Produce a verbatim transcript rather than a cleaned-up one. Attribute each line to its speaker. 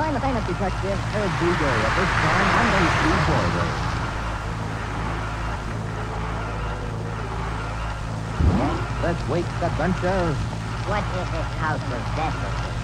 Speaker 1: I'm the famous detective, Herb Bouguer. At this time, I'm going to see Boiler. This week's adventure.
Speaker 2: What is this house of death?